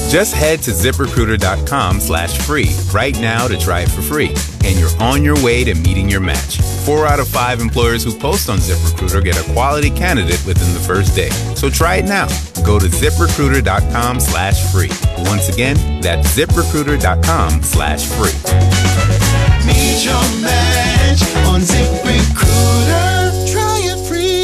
Just head to ZipRecruiter.com/free right now to try it for free. And you're on your way to meeting your match. 4 out of 5 employers who post on ZipRecruiter get a quality candidate within the first day. So try it now. Go to ZipRecruiter.com/free. Once again, that's ZipRecruiter.com/free. Meet your match on ZipRecruiter. Try it free.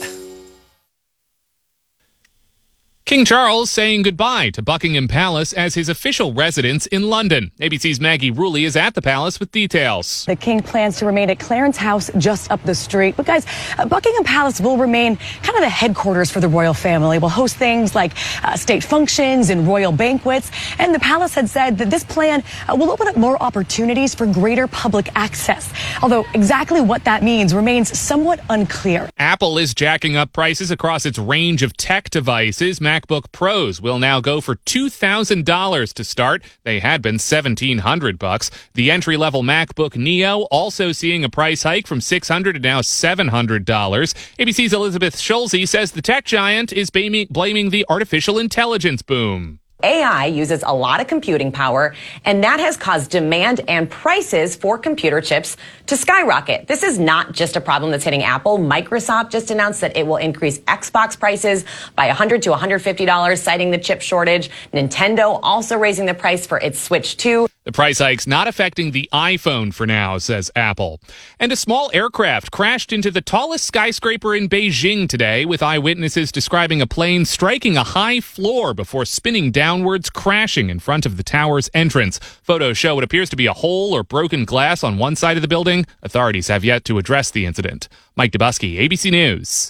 King Charles saying goodbye to Buckingham Palace as his official residence in London. ABC's Maggie Rulli is at the palace with details. The king plans to remain at Clarence House just up the street. But guys, Buckingham Palace will remain kind of the headquarters for the royal family. We'll host things like state functions and royal banquets. And the palace had said that this plan will open up more opportunities for greater public access. Although exactly what that means remains somewhat unclear. Apple is jacking up prices across its range of tech devices. MacBook Pros will now go for $2,000 to start. They had been $1,700. The entry-level MacBook Neo also seeing a price hike from $600 to now $700. ABC's Elizabeth Schulze says the tech giant is blaming the artificial intelligence boom. AI uses a lot of computing power, and that has caused demand and prices for computer chips to skyrocket. This is not just a problem that's hitting Apple. Microsoft just announced that it will increase Xbox prices by $100 to $150, citing the chip shortage. Nintendo also raising the price for its Switch 2. The price hike's not affecting the iPhone for now, says Apple. And a small aircraft crashed into the tallest skyscraper in Beijing today, with eyewitnesses describing a plane striking a high floor before spinning downwards, crashing in front of the tower's entrance. Photos show what appears to be a hole or broken glass on one side of the building. Authorities have yet to address the incident. Mike Dubusky, ABC News.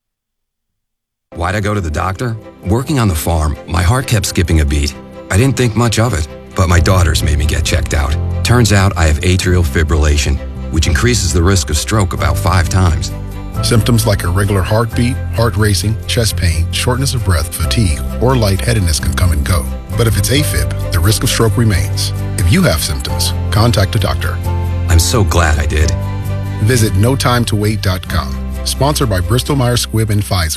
Why'd I go to the doctor? Working on the farm, my heart kept skipping a beat. I didn't think much of it. But my daughters made me get checked out. Turns out I have atrial fibrillation, which increases the risk of stroke about 5 times. Symptoms like irregular heartbeat, heart racing, chest pain, shortness of breath, fatigue, or lightheadedness can come and go. But if it's AFib, the risk of stroke remains. If you have symptoms, contact a doctor. I'm so glad I did. Visit notimetowait.com. Sponsored by Bristol Myers Squibb and Pfizer.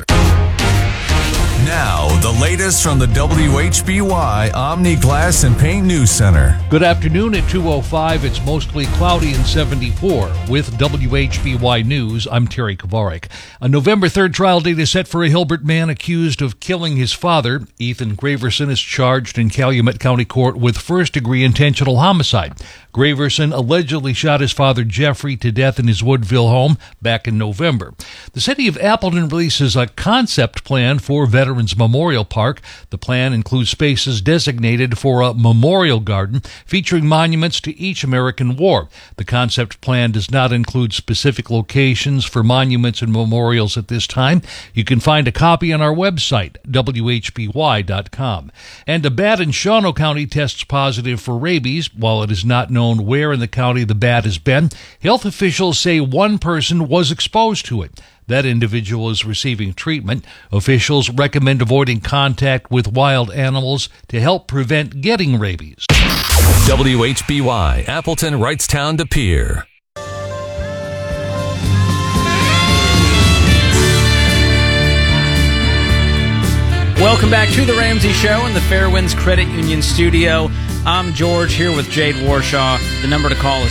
Now, the latest from the WHBY Omni Glass and Paint News Center. Good afternoon at 2:05. It's mostly cloudy and 74. With WHBY News, I'm Terry Kovarik. A November 3rd trial date is set for a Hilbert man accused of killing his father. Ethan Graverson is charged in Calumet County Court with first-degree intentional homicide. Graverson allegedly shot his father Jeffrey to death in his Woodville home back in November. The city of Appleton releases a concept plan for Veterans Memorial Park. The plan includes spaces designated for a memorial garden featuring monuments to each American war. The concept plan does not include specific locations for monuments and memorials at this time. You can find a copy on our website, WHBY.com. And a bat in Shawano County tests positive for rabies. While it is not known where in the county the bat has been, health officials say one person was exposed to it. That individual is receiving treatment. Officials recommend avoiding contact with wild animals to help prevent getting rabies. WHBY, Appleton, Wrightstown, De Pere. Welcome back to the Ramsey Show in the Fairwinds Credit Union studio. I'm George here with Jade Warshaw. The number to call is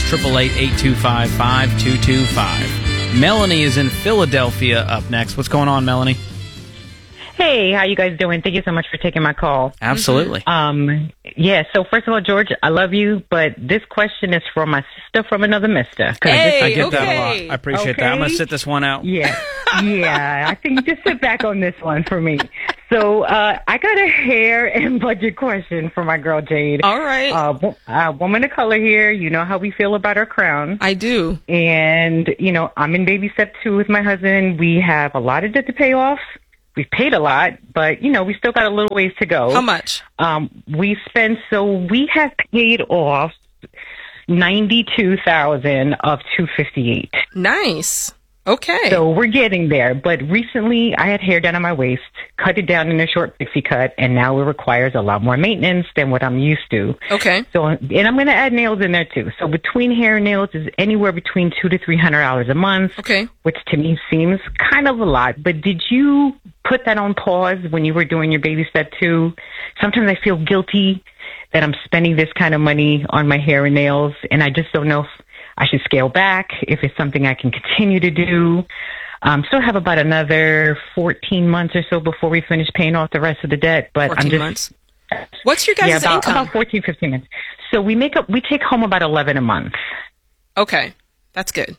888-825-5225. Melanie is in Philadelphia up next. What's going on, Melanie? Hey, how you guys doing? Thank you so much for taking my call. Absolutely. Yeah, so first of all, George, I love you, but this question is for my sister from another mister. I get that a lot. I appreciate that. I'm going to sit this one out. Yeah, yeah. I think just sit back on this one for me. So I got a hair and budget question for my girl, Jade. All right. Woman of color here. You know how we feel about our crown. I do. And, you know, I'm in baby step 2 with my husband. We have a lot of debt to pay off. We've paid a lot, but, you know, we still got a little ways to go. How much? We have paid off $92,000 of $258. Nice. Okay. So we're getting there. But recently I had hair down on my waist, cut it down in a short pixie cut, and now it requires a lot more maintenance than what I'm used to. Okay. So, and I'm going to add nails in there too. So between hair and nails is anywhere between $200 to $300 a month. Okay. Which to me seems kind of a lot. But did you put that on pause when you were doing your baby step 2? Sometimes I feel guilty that I'm spending this kind of money on my hair and nails, and I just don't know if I should scale back, if it's something I can continue to do. Still have about another 14 months or so before we finish paying off the rest of the debt. But 14 I'm just, months. What's your guys' income? About 14, 15 months. So we take home about 11 a month. Okay. That's good.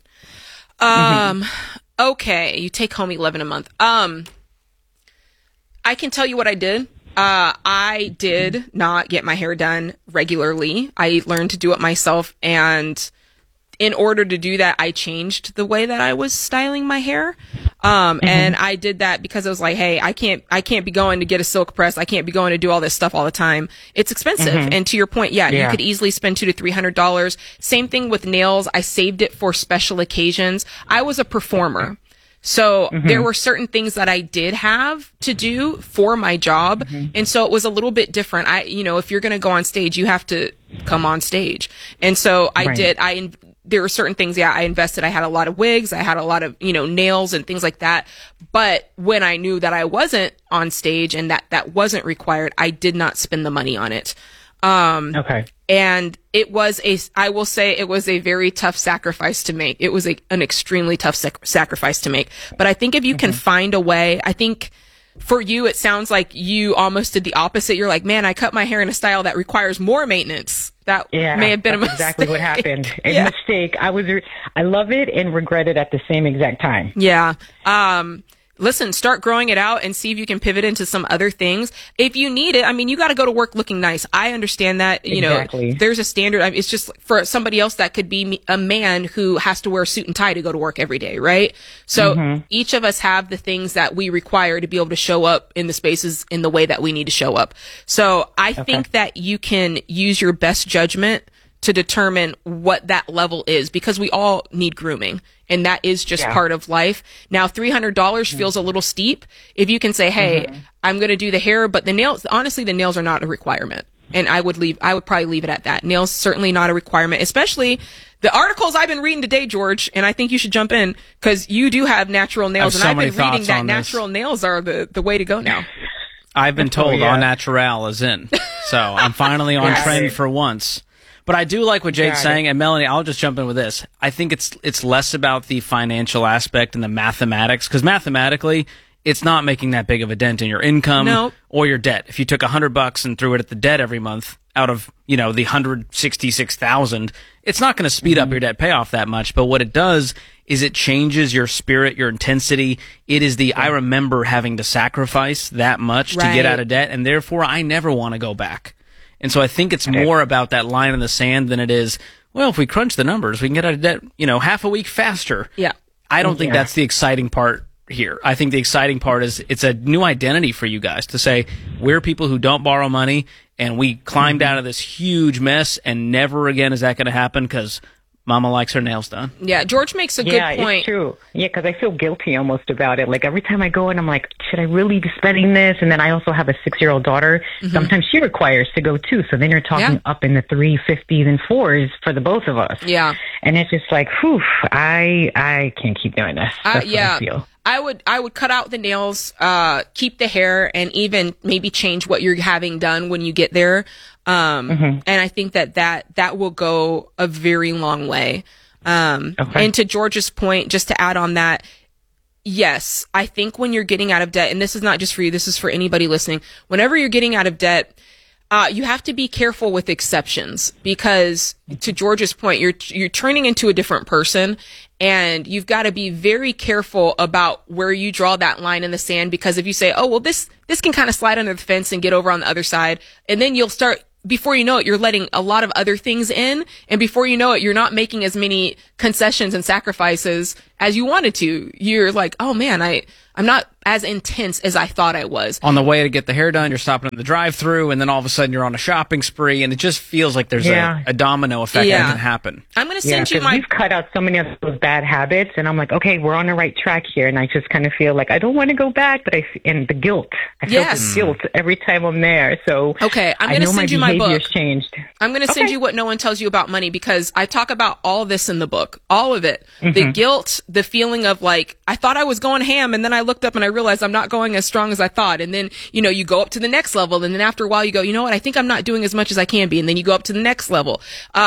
Okay. You take home 11 a month. I can tell you what I did. I did not get my hair done regularly. I learned to do it myself, and in order to do that, I changed the way that I was styling my hair. And I did that because I was like, hey, I can't be going to get a silk press. I can't be going to do all this stuff all the time. It's expensive. And to your point, you could easily spend $200 to $300. Same thing with nails. I saved it for special occasions. I was a performer. So there were certain things that I did have to do for my job. And so it was a little bit different. If you're going to go on stage, you have to come on stage. And so there were certain things, I invested. I had a lot of wigs. I had a lot of, nails and things like that. But when I knew that I wasn't on stage and that wasn't required, I did not spend the money on it. Okay. And I will say it was a very tough sacrifice to make. It was an extremely tough sacrifice to make. But I think if you can find a way, I think for you, it sounds like you almost did the opposite. You're like, man, I cut my hair in a style that requires more maintenance. That may have been a mistake. Exactly what happened. A mistake. I love it and regret it at the same exact time. Yeah. Listen, start growing it out and see if you can pivot into some other things. If you need it, you got to go to work looking nice. I understand that, there's a standard. It's just for somebody else that could be a man who has to wear a suit and tie to go to work every day, right? So each of us have the things that we require to be able to show up in the spaces in the way that we need to show up. So I think that you can use your best judgment to determine what that level is, because we all need grooming, and that is just part of life. Now, $300 feels a little steep. If you can say, hey, I'm going to do the hair, but the nails, honestly, the nails are not a requirement. And I would probably leave it at that. Nails, certainly not a requirement, especially the articles I've been reading today, George, and I think you should jump in because you do have natural nails, and I've been reading that natural nails are the way to go now. I've been told all natural is in. So I'm finally on trend for once. But I do like what Jade's saying, and Melanie, I'll just jump in with this. I think it's less about the financial aspect and the mathematics, because mathematically, it's not making that big of a dent in your income or your debt. If you took $100 and threw it at the debt every month out of, the $166,000, it's not going to speed up your debt payoff that much. But what it does is it changes your spirit, your intensity. It is I remember having to sacrifice that much to get out of debt, and therefore I never want to go back. And so I think it's more about that line in the sand than it is, well, if we crunch the numbers, we can get out of debt, half a week faster. Yeah. I don't think that's the exciting part here. I think the exciting part is it's a new identity for you guys to say, we're people who don't borrow money, and we climbed out of this huge mess, and never again is that going to happen because Mama likes her nails done. Yeah, George makes a good point. Yeah, it's true. Yeah, because I feel guilty almost about it. Like every time I go in, I'm like, should I really be spending this? And then I also have a 6-year-old daughter. Sometimes she requires to go too. So then you're talking up in the $350s and $400s for the both of us. Yeah. And it's just like, whew, I can't keep doing this. That's what I feel. I would cut out the nails, keep the hair, and even maybe change what you're having done when you get there. And I think that will go a very long way. And to George's point, just to add on that, yes, I think when you're getting out of debt, and this is not just for you, this is for anybody listening, whenever you're getting out of debt, you have to be careful with exceptions, because to George's point, you're turning into a different person, and you've got to be very careful about where you draw that line in the sand, because if you say, oh, well, this can kind of slide under the fence and get over on the other side, and then you'll start, before you know it, you're letting a lot of other things in, and before you know it, you're not making as many concessions and sacrifices as you wanted to. You're like, oh man, I'm not as intense as I thought I was. On the way to get the hair done, you're stopping in the drive-thru, and then all of a sudden you're on a shopping spree, and it just feels like there's a domino effect that can happen. I'm going to send you my... We've cut out so many of those bad habits, and I'm like, okay, we're on the right track here, and I just kind of feel like I don't want to go back, but and the guilt. I feel the guilt every time I'm there, so okay, I'm going to send you my book. Changed. I'm going to send you What No One Tells You About Money, because I talk about all this in the book, all of it. The guilt, the feeling of like, I thought I was going ham, and then I looked up and I realized I'm not going as strong as I thought. And then, you go up to the next level. And then after a while you go, you know what? I think I'm not doing as much as I can be. And then you go up to the next level.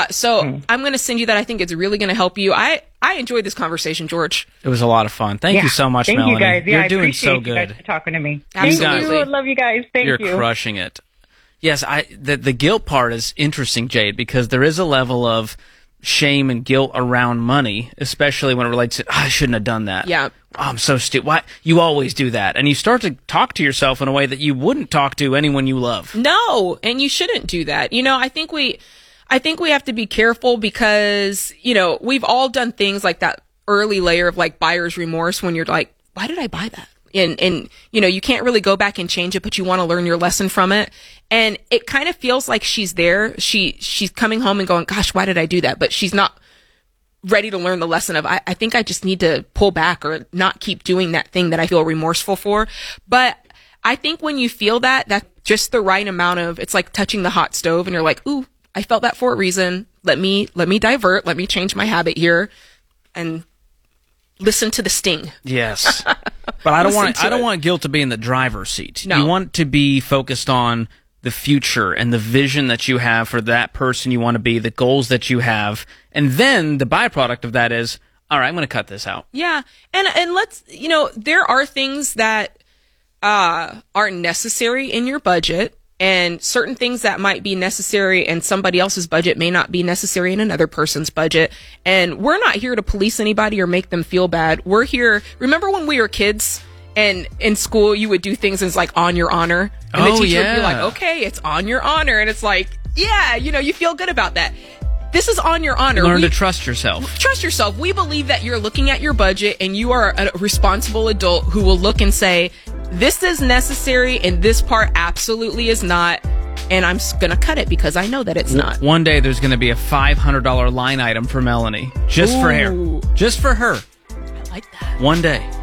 So I'm going to send you that. I think it's really going to help you. I enjoyed this conversation, George. It was a lot of fun. Thank you so much, Melanie. You guys. Yeah, You're doing so good. You guys for talking to me. Absolutely. Thank you. I love you guys. Thank you. You're crushing it. Yes, the guilt part is interesting, Jade, because there is a level of shame and guilt around money, especially when it relates to, I shouldn't have done that. Yeah. Oh, I'm so stupid. Why? You always do that. And you start to talk to yourself in a way that you wouldn't talk to anyone you love. No, and you shouldn't do that. I think we have to be careful because, we've all done things like that early layer of like buyer's remorse when you're like, why did I buy that? And you can't really go back and change it, but you want to learn your lesson from it. And it kind of feels like she's there. She's coming home and going, gosh, why did I do that? But she's not ready to learn the lesson of, I think I just need to pull back or not keep doing that thing that I feel remorseful for. But I think when you feel that, that's just the right amount of, it's like touching the hot stove and you're like, ooh, I felt that for a reason. Let me divert. Let me change my habit here and listen to the sting. Yes. But I don't want guilt to be in the driver's seat. No. You want to be focused on the future and the vision that you have for that person you want to be, the goals that you have. And then the byproduct of that is, all right, I'm going to cut this out. Yeah. And let's, there are things that are necessary in your budget, and certain things that might be necessary in somebody else's budget may not be necessary in another person's budget. And we're not here to police anybody or make them feel bad. We're here. Remember when we were kids and in school you would do things and it's like on your honor? And the teacher would be like, okay, it's on your honor. And it's like, yeah, you feel good about that. This is on your honor. Learn to trust yourself. Trust yourself. We believe that you're looking at your budget and you are a responsible adult who will look and say, this is necessary and this part absolutely is not. And I'm going to cut it because I know that it's not. One day there's going to be a $500 line item for Melanie. Just for hair. Just for her. I like that. One day.